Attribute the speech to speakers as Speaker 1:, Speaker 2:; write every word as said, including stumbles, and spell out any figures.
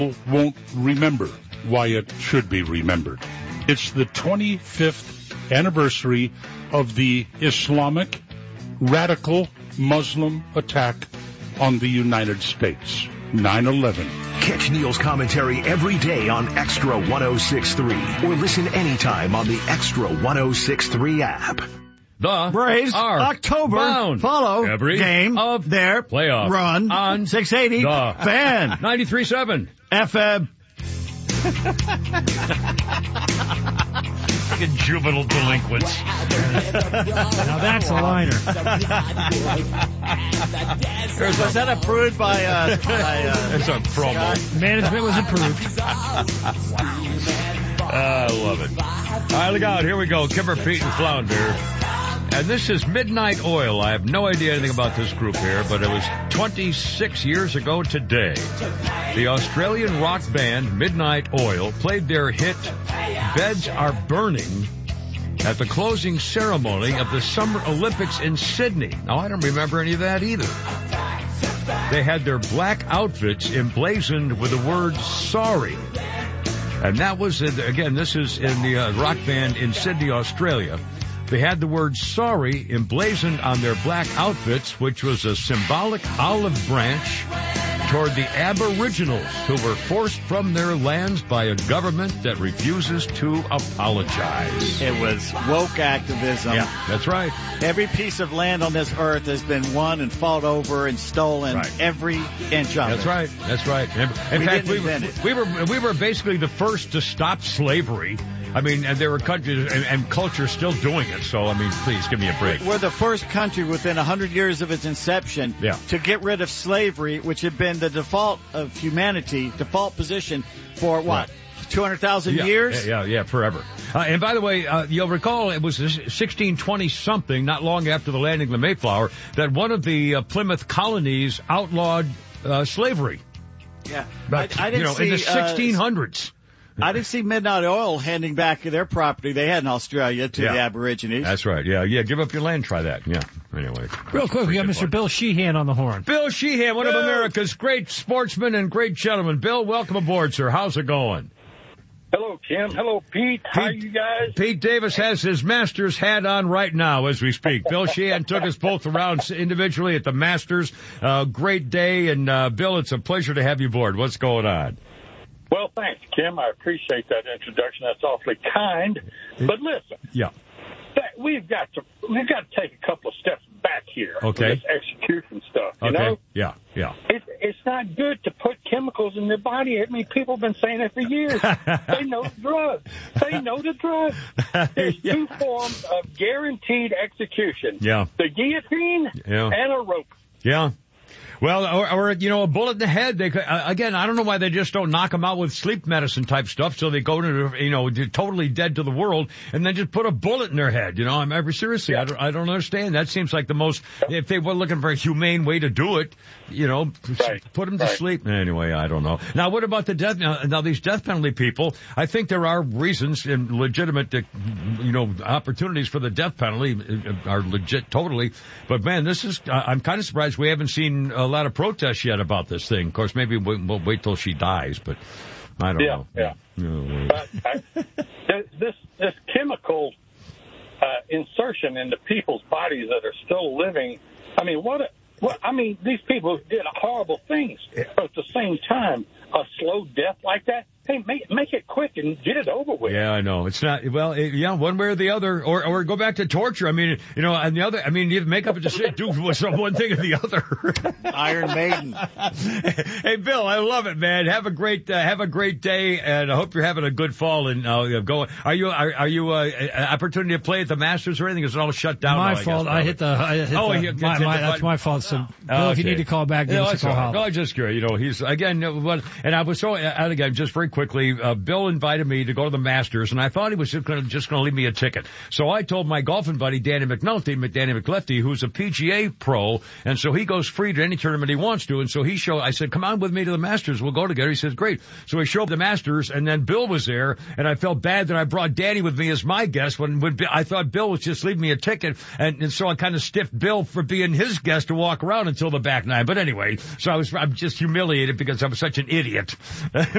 Speaker 1: won't remember why it should be remembered. It's the twenty-fifth anniversary of the Islamic radical Muslim attack on the United States, nine eleven.
Speaker 2: Catch Neil's commentary every day on Extra ten sixty-three or listen anytime on the Extra ten sixty-three app.
Speaker 3: The
Speaker 4: Braves
Speaker 3: are
Speaker 4: October
Speaker 3: bound.
Speaker 4: follow
Speaker 3: Every
Speaker 4: game
Speaker 3: of
Speaker 4: their
Speaker 3: playoff
Speaker 4: run
Speaker 3: on
Speaker 4: six eighty
Speaker 3: the
Speaker 4: Fan
Speaker 3: ninety-three point seven
Speaker 4: F M.
Speaker 3: Fucking juvenile delinquents.
Speaker 5: Now that's a liner.
Speaker 4: Was that approved by, uh, by uh,
Speaker 3: It's a promo.
Speaker 5: Management was approved.
Speaker 3: I love it. All right, look out. Here we go. Kimber, Pete, and Flounder. And this is Midnight Oil. I have no idea anything about this group here, but it was twenty-six years ago today. The Australian rock band Midnight Oil played their hit Beds Are Burning at the closing ceremony of the Summer Olympics in Sydney. Now, I don't remember any of that either. They had their black outfits emblazoned with the word sorry. And that was, again, this is in the uh, rock band in Sydney, Australia. They had the word sorry emblazoned on their black outfits, which was a symbolic olive branch toward the Aboriginals who were forced from their lands by a government that refuses to apologize.
Speaker 4: It was woke activism.
Speaker 3: Yeah, that's right.
Speaker 4: Every piece of land on this earth has been won and fought over and stolen,
Speaker 3: Right.
Speaker 4: every inch of
Speaker 3: That's
Speaker 4: it.
Speaker 3: right. That's right. In, in
Speaker 4: We
Speaker 3: fact,
Speaker 4: didn't
Speaker 3: we were,
Speaker 4: invent it.
Speaker 3: we were we were basically the first to stop slavery. I mean, and there were countries and, and cultures still doing it. So, I mean, please give me a break.
Speaker 4: We're the first country within one hundred years of its inception
Speaker 3: Yeah.
Speaker 4: to get rid of slavery, which had been the default of humanity, default position for what, two hundred thousand
Speaker 3: Yeah,
Speaker 4: years?
Speaker 3: Yeah, yeah, yeah, forever. Uh, and by the way, uh, you'll recall it was sixteen twenty something, not long after the landing of the Mayflower, that one of the uh, Plymouth colonies outlawed uh, slavery.
Speaker 4: Yeah.
Speaker 3: But,
Speaker 4: I, I didn't
Speaker 3: you know,
Speaker 4: see,
Speaker 3: in the sixteen hundreds.
Speaker 4: Uh, I didn't see Midnight Oil handing back their property they had in Australia to
Speaker 3: Yeah.
Speaker 4: the Aborigines.
Speaker 3: That's right. Yeah, yeah. Give up your land. Try that. Yeah. Anyway.
Speaker 5: Real quick, we got Mister Bill Sheehan on the horn.
Speaker 3: Bill Sheehan, one of America's great sportsmen and great gentlemen. Bill, welcome aboard, sir. How's it going?
Speaker 6: Hello, Kim. Hello, Pete. How are you guys?
Speaker 3: Pete Davis has his Masters hat on right now as we speak. Bill Sheehan took us both around individually at the Masters. Uh, great day. And, uh, Bill, it's a pleasure to have you aboard. What's going on?
Speaker 6: Well, thanks, Kim. I appreciate that introduction. That's awfully kind. But listen,
Speaker 3: Yeah.
Speaker 6: that we've got to we've got to take a couple of steps back here.
Speaker 3: Okay.
Speaker 6: With this execution stuff. You
Speaker 3: Okay.
Speaker 6: know,
Speaker 3: Yeah. Yeah.
Speaker 6: it's it's not good to put chemicals in their body. I mean, people have been saying it for years. They know the drug. They know the drug. There's
Speaker 3: Yeah.
Speaker 6: two forms of guaranteed execution.
Speaker 3: Yeah.
Speaker 6: The guillotine
Speaker 3: Yeah.
Speaker 6: and a rope.
Speaker 3: Yeah. Well, or, or, you know, a bullet in the head. They could, uh, again, I don't know why they just don't knock them out with sleep medicine type stuff so they go to, you know, totally dead to the world and then just put a bullet in their head. You know, I'm ever seriously, I don't, I don't understand. That seems like the most, if they were looking for a humane way to do it, you know,
Speaker 6: Right.
Speaker 3: put them to
Speaker 6: Right.
Speaker 3: sleep. Anyway, I don't know. Now, what about the death? Now, now, these death penalty people, I think there are reasons and legitimate, uh, you know, opportunities for the death penalty are legit totally. But man, this is, I'm kind of surprised we haven't seen a lot of protests yet about this thing. Of course, maybe we'll, we'll wait till she dies, but I don't
Speaker 6: Yeah,
Speaker 3: know.
Speaker 6: yeah.
Speaker 3: No,
Speaker 6: But I, this this chemical uh, insertion into people's bodies that are still living. I mean, what? A, what? I mean, these people did horrible things, but at the same time, a slow death like that. Hey, make make it quick and get it over with.
Speaker 3: Yeah, I know. It's not, well, it, yeah, one way or the other, or, or go back to torture. I mean, you know, and the other, I mean, you make up a decision, do some one thing or the other.
Speaker 4: Iron Maiden.
Speaker 3: Hey, Bill, I love it, man. Have a great, uh, have a great day, and I hope you're having a good fall and, uh, go, are you, are, are you, uh, an opportunity to play at the Masters or anything? Is it all shut down?
Speaker 5: My
Speaker 3: now, I
Speaker 5: fault.
Speaker 3: guess,
Speaker 5: I hit the. I hit
Speaker 3: Oh,
Speaker 5: the
Speaker 3: you-
Speaker 5: my,
Speaker 3: hit
Speaker 5: my,
Speaker 3: the
Speaker 5: that's
Speaker 3: button.
Speaker 5: my fault. So, Bill, if you
Speaker 3: Okay.
Speaker 5: need to call back, give
Speaker 3: No,
Speaker 5: us a
Speaker 3: that's
Speaker 5: call.
Speaker 3: all right.
Speaker 5: holler.
Speaker 3: No, I just curious. You know, he's again, uh, what- and I was so, and again, just very quickly, uh, Bill invited me to go to the Masters, and I thought he was just going to just going to leave me a ticket. So I told my golfing buddy Danny McNulty, Danny McLefty, who's a P G A pro, and so he goes free to any tournament he wants to. And so he showed. I said, "Come on with me to the Masters. We'll go together." He says, "Great." So he showed up at the Masters, and then Bill was there, and I felt bad that I brought Danny with me as my guest when when I thought Bill was just leaving me a ticket, and, and so I kind of stiffed Bill for being his guest to walk around until the back nine. But anyway, so I was I'm just humiliated because I was such an idiot.